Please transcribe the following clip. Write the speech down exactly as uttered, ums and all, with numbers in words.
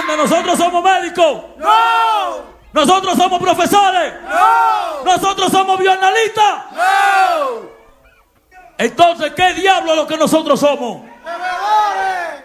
preguntan, ¿nosotros somos médicos? ¡No! ¿Nosotros somos profesores? ¡No! ¿Nosotros somos bioanalistas? ¡No! Entonces, ¿qué diablo es lo que nosotros somos?